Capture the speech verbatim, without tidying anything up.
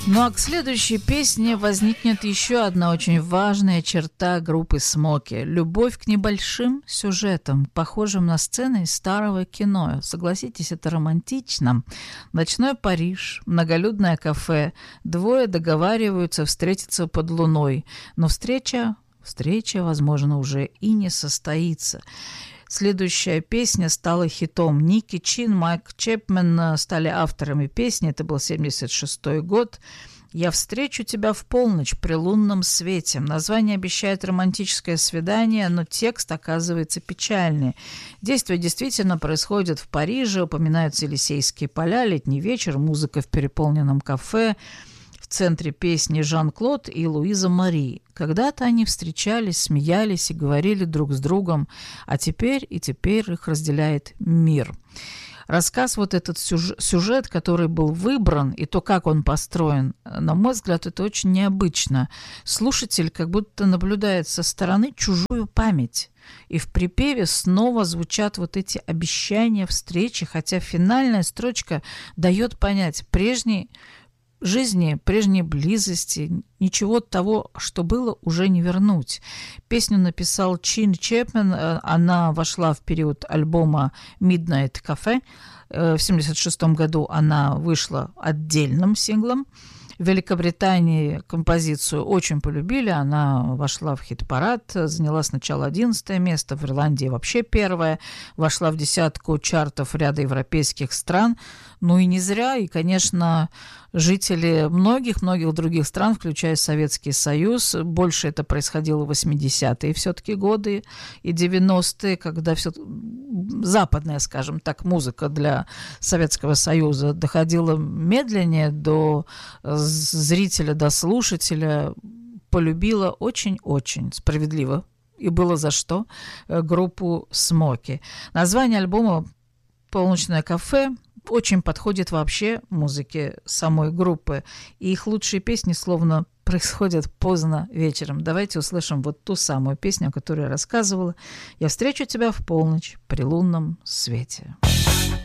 Ну а к следующей песне возникнет еще одна очень важная черта группы «Смоки» – любовь к небольшим сюжетам, похожим на сцены из старого кино. Согласитесь, это романтично. Ночной Париж, многолюдное кафе, двое договариваются встретиться под луной, но встреча, встреча, возможно, уже и не состоится. Следующая песня стала хитом. Ники Чин, Майк Чепмен стали авторами песни. Это был семьдесят шестой год. «Я встречу тебя в полночь при лунном свете». Название обещает романтическое свидание, но текст оказывается печальный. Действие действительно происходит в Париже. Упоминаются Елисейские поля, летний вечер, музыка в переполненном кафе. В центре песни Жан-Клод и Луиза Мари. Когда-то они встречались, смеялись и говорили друг с другом, а теперь и теперь их разделяет мир. Рассказ, вот этот сюжет, сюжет, который был выбран, и то, как он построен, на мой взгляд, это очень необычно. Слушатель как будто наблюдает со стороны чужую память. И в припеве снова звучат вот эти обещания встречи, хотя финальная строчка дает понять, прежний жизни, прежней близости, ничего того, что было, уже не вернуть. Песню написал Чин Чепмен, она вошла в период альбома Midnight Cafe. В семьдесят шестом году она вышла отдельным синглом. В Великобритании композицию очень полюбили, она вошла в хит-парад, заняла сначала одиннадцатое место, в Ирландии вообще первое, вошла в десятку чартов ряда европейских стран. Ну и не зря, и, конечно, жители многих-многих других стран, включая Советский Союз, больше это происходило в восьмидесятые все-таки годы и девяностые, когда все западная, скажем так, музыка для Советского Союза доходила медленнее до зрителя, до слушателя, полюбила очень-очень справедливо, и было за что, группу «Смоки». Название альбома «Полночное кафе» очень подходит вообще музыке самой группы. И их лучшие песни словно происходят поздно вечером. Давайте услышим вот ту самую песню, о которой я рассказывала. «Я встречу тебя в полночь при лунном свете».